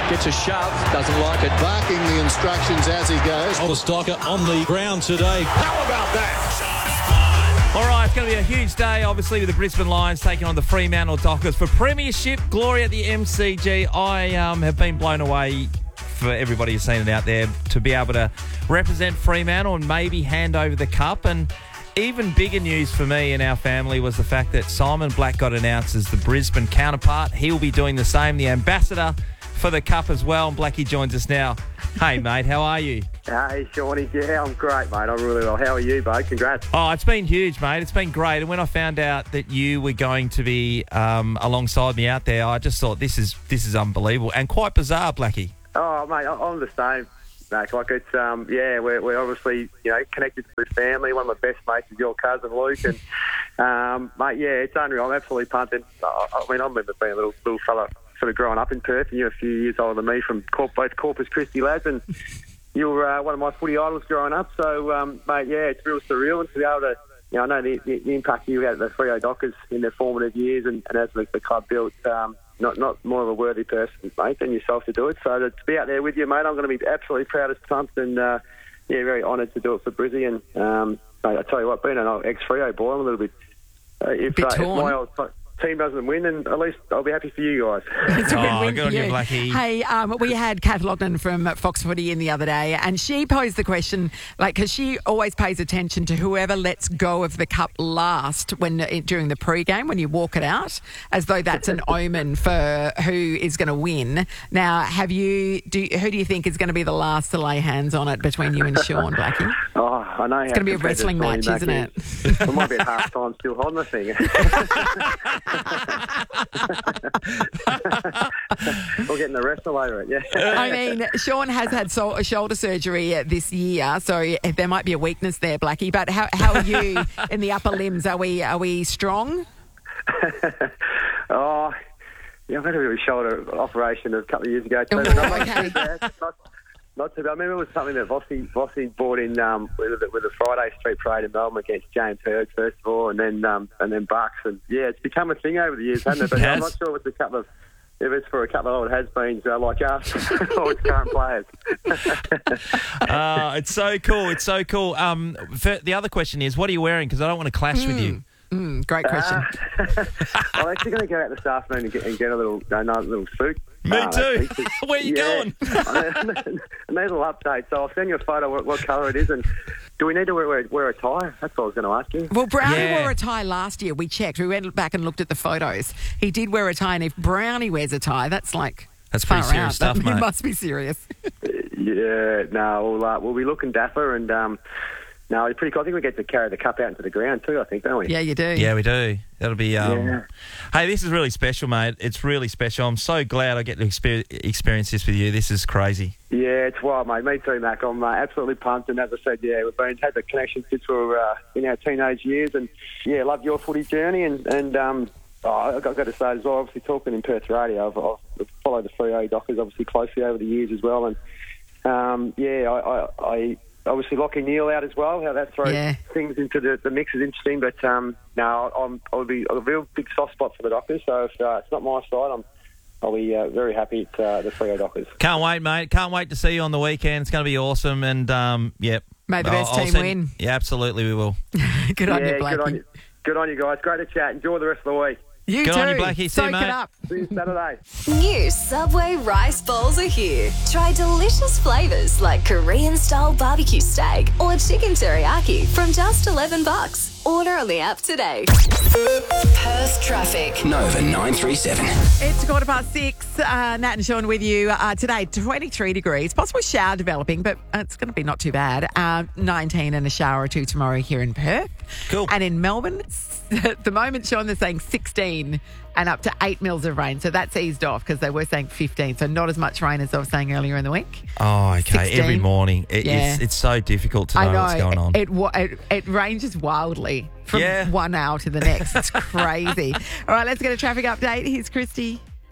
Gets a shove, doesn't like it. Barking the instructions as he goes. Stalker on the ground today. How about that? All right, it's going to be a huge day, obviously, with the Brisbane Lions taking on the Fremantle Dockers for premiership glory at the MCG. I have been blown away for everybody who's seen it out there to be able to represent Fremantle and maybe hand over the cup. And even bigger news for me and our family was the fact that Simon Black got announced as the Brisbane counterpart. He'll be doing the same, the ambassador for the cup as well. And Blackie joins us now. Hey, mate, how are you? Hey, Shawnee. Yeah, I'm great, mate. I'm really well. How are you, bud? Congrats. Oh, it's been huge, mate. It's been great. And when I found out that you were going to be alongside me out there, I just thought this is unbelievable and quite bizarre, Blackie. Oh, mate, I'm the same. Mate. Like it's we're obviously connected to the family. One of my best mates is your cousin Luke, and mate, yeah, it's unreal. I'm absolutely pumped. And I remember being a little fella, sort of growing up in Perth, and you're a few years older than me from both Corpus Christi lads, and you were one of my footy idols growing up. So, mate, yeah, it's real surreal, and to be able to, I know the impact you had at the Freo Dockers in their formative years, and as the club built. Not more of a worthy person, mate, than yourself to do it. So to be out there with you, mate, I'm going to be absolutely proud as pumped and, very honoured to do it for Brizzy. And, mate, I tell you what, being an ex-Freo boy, I'm a little bit... if my old team doesn't win, then at least I'll be happy for you guys. Good on you, Blackie. Hey, we had Kath Lognan from Fox Footy in the other day, and she posed the question, because she always pays attention to whoever lets go of the cup last during the pre-game when you walk it out, as though that's an omen for who is going to win. Now, who do you think is going to be the last to lay hands on it between you and Sean, Blackie? Oh, I know. It's going to be a wrestling match, isn't it? I might be at half-time still holding the thing. We're getting the wrestle over it, yeah. I mean, Sean has had shoulder surgery this year, so there might be a weakness there, Blackie. But how are you in the upper limbs? Are we strong? Oh, yeah, I've had a shoulder operation a couple of years ago. Okay. Not too bad. I remember it was something that Vossi brought in with the Friday Street Parade in Melbourne against James Hurd first of all, and then Bucks, and yeah, it's become a thing over the years, hasn't it? But I'm not sure if it's for a couple of old has-beens like us or it's current players. It's so cool. It's so cool. The other question is, what are you wearing? Because I don't want to clash with you. Great question. I'm actually going to go out this afternoon and get a little suit. Me too. Where are you going? I need a little update, so I'll send you a photo of what colour it is. And do we need to wear a tie? That's what I was going to ask you. Well, Brownie wore a tie last year. We checked. We went back and looked at the photos. He did wear a tie, and if Brownie wears a tie, that's pretty serious stuff, mate. It must be serious. Yeah, no, we'll be looking dapper and... No, it's pretty cool. I think we get to carry the cup out into the ground too, I think, don't we? Yeah, you do. Yeah, we do. That'll be... Hey, this is really special, mate. It's really special. I'm so glad I get to experience this with you. This is crazy. Yeah, it's wild, mate. Me too, Mac. I'm absolutely pumped. And as I said, yeah, we've had the connection since we were in our teenage years. And, yeah, loved your footy journey. And I've got to say as well, obviously talking in Perth radio, I've followed the Freo Dockers obviously closely over the years as well. And, I obviously Lachie Neale out as well, how that throws things into the mix is interesting. But I'll be a real big soft spot for the Dockers. So if it's not my side, I'll be very happy at the Freo Dockers. Can't wait, mate. Can't wait to see you on the weekend. It's going to be awesome. And, May the best team win. Yeah, absolutely we will. Good on you, Blackie. Good on you guys. Great to chat. Enjoy the rest of the week. You Good too. on you, Blackie. See you, mate. It up. See you Saturday. New Subway rice bowls are here. Try delicious flavours like Korean-style barbecue steak or chicken teriyaki from just $11. Order on the app today. Perth traffic. Nova 937. It's 6:15. Nat and Sean with you today. 23 degrees. Possible shower developing, but it's going to be not too bad. 19 and a shower or two tomorrow here in Perth. Cool. And in Melbourne, at the moment, Sean, they're saying 16 and up to 8 mils of rain. So that's eased off because they were saying 15. So not as much rain as I was saying earlier in the week. Oh, okay. 16. Every morning. It's so difficult to know what's going on. It ranges wildly from 1 hour to the next. It's crazy. All right, let's get a traffic update. Here's Christy.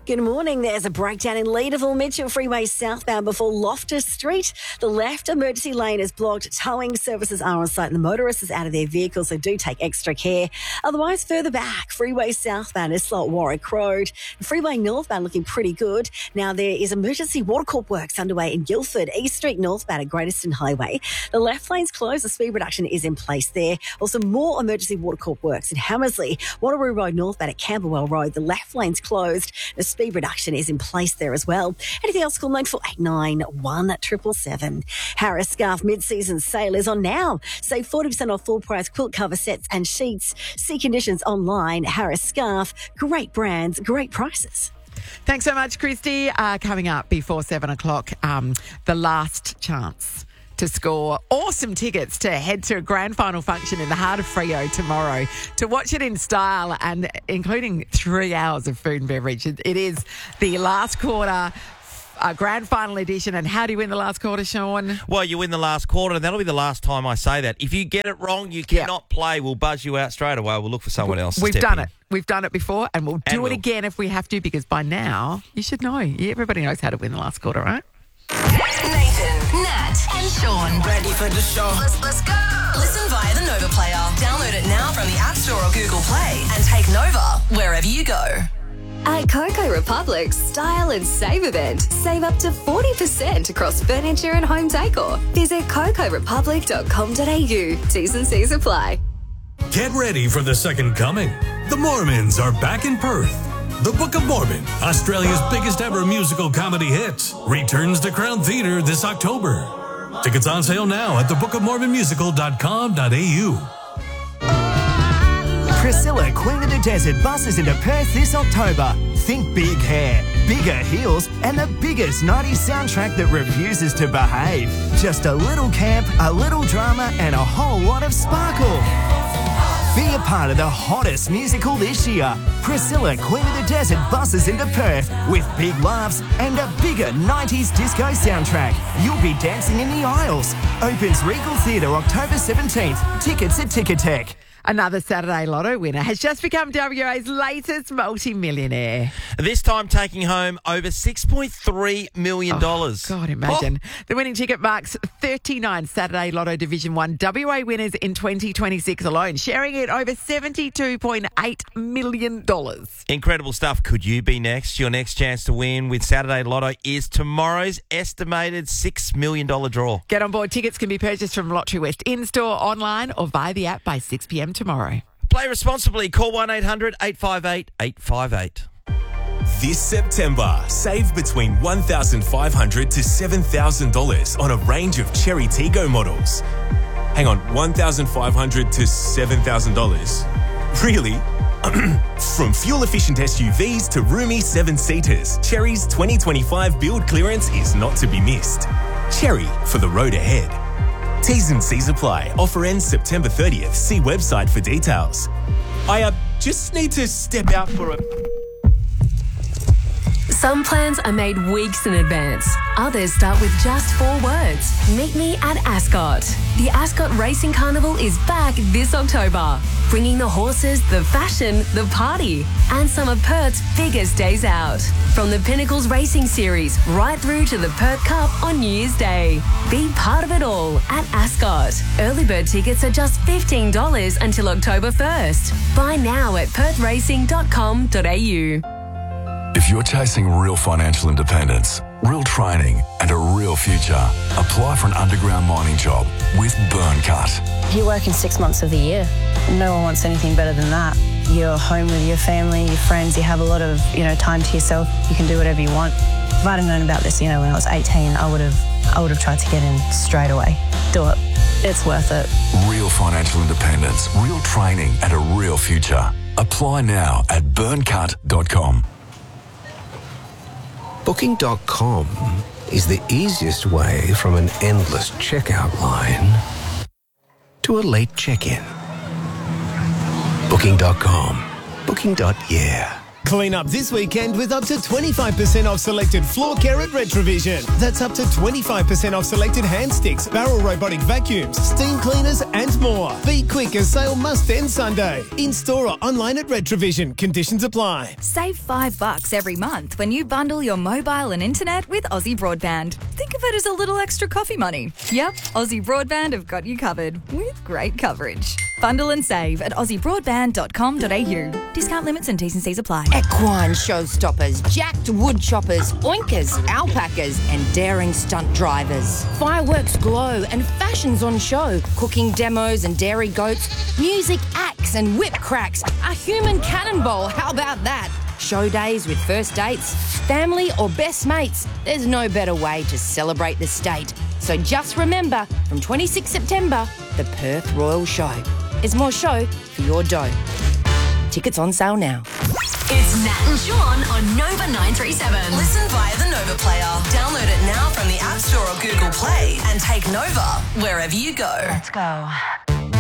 Good morning. There's a breakdown in Leederville Mitchell Freeway southbound before Loftus Street. The left emergency lane is blocked. Towing services are on site and the motorist is out of their vehicles, so do take extra care. Otherwise, further back, freeway southbound is slow at Warwick Road. Freeway northbound looking pretty good. Now, there is emergency watercourt works underway in Guildford. East Street northbound at Great Eastern Highway. The left lane's closed. The speed reduction is in place there. Also, more emergency watercourt works in Hammersley. Waterloo Road northbound at Camberwell Road. The left lane's closed. The speed reduction is in place there as well. Anything else, call 9489 1777. Harris Scarf mid-season sale is on now. Save 40% off full price quilt cover sets and sheets. See conditions online. Harris Scarf. Great brands, great prices. Thanks so much, Christy. Coming up before 7 o'clock, the last chance to score awesome tickets to head to a grand final function in the heart of Freo tomorrow to watch it in style and including 3 hours of food and beverage. It is the last quarter grand final edition. And how do you win the last quarter, Sean? Well, you win the last quarter, and that'll be the last time I say that. If you get it wrong, you cannot play. We'll buzz you out straight away. We'll look for someone else. We've done it. We've done it before, and we'll do it again if we have to, because by now you should know. Everybody knows how to win the last quarter, right? Nathan, Nat, and Sean. Ready for the show. Let's go. Listen via the Nova player. Download it now from the App Store or Google Play and take Nova wherever you go. At Coco Republic's Style and Save event, save up to 40% across furniture and home decor. Visit cocorepublic.com.au. T's and C's apply. Get ready for the second coming. The Mormons are back in Perth. The Book of Mormon, Australia's biggest ever musical comedy hit, returns to Crown Theatre this October. Tickets on sale now at thebookofmormonmusical.com.au. Priscilla, Queen of the Desert, buses into Perth this October. Think big hair, bigger heels, and the biggest 90s soundtrack that refuses to behave. Just a little camp, a little drama, and a whole lot of sparkle. Be a part of the hottest musical this year. Priscilla, Queen of the Desert, buses into Perth with big laughs and a bigger 90s disco soundtrack. You'll be dancing in the aisles. Opens Regal Theatre October 17th. Tickets at Ticketek. Another Saturday Lotto winner has just become WA's latest multi-millionaire. This time taking home over $6.3 million. Oh, God, imagine. The winning ticket marks 39 Saturday Lotto Division 1 WA winners in 2026 alone, sharing it over $72.8 million. Incredible stuff. Could you be next? Your next chance to win with Saturday Lotto is tomorrow's estimated $6 million draw. Get on board. Tickets can be purchased from Lottery West in-store, online or via the app by 6 p.m. tomorrow. Play responsibly. Call 1-800-858-858. This September, save between $1,500 to $7,000 on a range of Cherry Tiggo models. Hang on, $1,500 to $7,000? Really? From fuel-efficient SUVs to roomy 7-seaters, Cherry's 2025 build clearance is not to be missed. Cherry for the road ahead. T's and C's apply. Offer ends September 30th. See website for details. I just need to step out for a... Some plans are made weeks in advance. Others start with just 4 words. Meet me at Ascot. The Ascot Racing Carnival is back this October, bringing the horses, the fashion, the party, and some of Perth's biggest days out. From the Pinnacles Racing Series right through to the Perth Cup on New Year's Day. Be part of it all at Ascot. Early bird tickets are just $15 until October 1st. Buy now at perthracing.com.au. If you're chasing real financial independence, real training, and a real future, apply for an underground mining job with Burncut. You're working 6 months of the year. No one wants anything better than that. You're home with your family, your friends, you have a lot of, time to yourself. You can do whatever you want. If I'd have known about this, when I was 18, I would have tried to get in straight away. Do it. It's worth it. Real financial independence, real training, and a real future. Apply now at burncut.com. Booking.com is the easiest way from an endless checkout line to a late check-in. Booking.com. Booking.yeah. Clean up this weekend with up to 25% off selected floor care at Retrovision. That's up to 25% off selected hand sticks, barrel robotic vacuums, steam cleaners and more. Be quick as sale must end Sunday. In-store or online at Retrovision. Conditions apply. Save $5 every month when you bundle your mobile and internet with Aussie Broadband. Think of it as a little extra coffee money. Yep, Aussie Broadband have got you covered with great coverage. Bundle and save at aussiebroadband.com.au. Discount limits and T's and C's apply. Equine showstoppers, jacked wood choppers, oinkers, alpacas and daring stunt drivers. Fireworks glow and fashions on show. Cooking demos and dairy goats. Music acts and whip cracks. A human cannonball, how about that? Show days with first dates, family or best mates. There's no better way to celebrate the state. So just remember, from 26 September, the Perth Royal Show. There's more show for your dough. Tickets on sale now. It's Nat and Sean on Nova 937. Listen via the Nova player. Download it now from the App Store or Google Play and take Nova wherever you go. Let's go.